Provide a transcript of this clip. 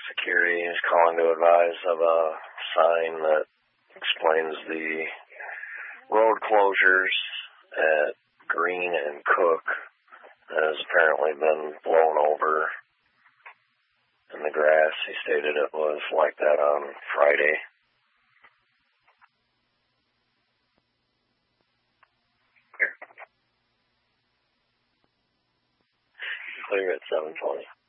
Security is calling to advise of a sign that explains the road closures at Green and Cook that has apparently been blown over in the grass. He stated it was like that on Friday. Clear at 7:20.